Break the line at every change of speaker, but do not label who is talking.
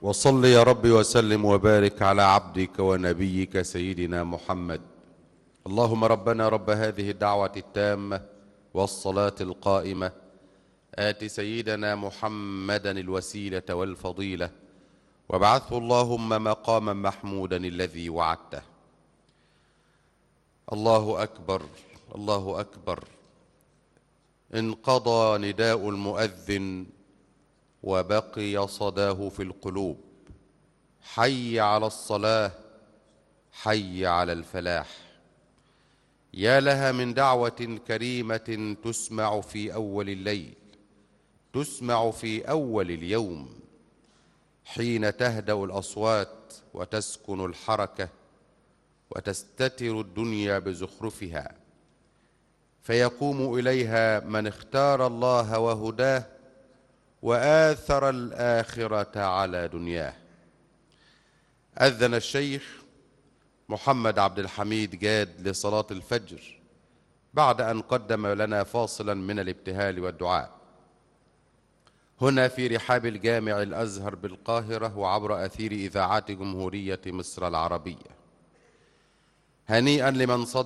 وصل يا رب وسلم وبارك على عبدك ونبيك سيدنا محمد. اللهم ربنا رب هذه الدعوة التامة والصلاة القائمة، آت سيدنا محمدا الوسيلة والفضيلة، وابعثه اللهم مقاما محمودا الذي وعدته. الله أكبر، الله أكبر. انقضى نداء المؤذن وبقي صداه في القلوب. حي على الصلاة، حي على الفلاح. يا لها من دعوة كريمة تسمع في أول الليل، تسمع في أول اليوم، حين تهدأ الأصوات وتسكن الحركة وتستتر الدنيا بزخرفها، فيقوم إليها من اختار الله وهداه وآثر الآخرة على دنياه. أذن الشيخ محمد عبد الحميد جاد لصلاة الفجر بعد أن قدم لنا فاصلا من الابتهال والدعاء هنا في رحاب الجامع الأزهر بالقاهرة وعبر أثير إذاعات جمهورية مصر العربية. هنيئا لمن صدر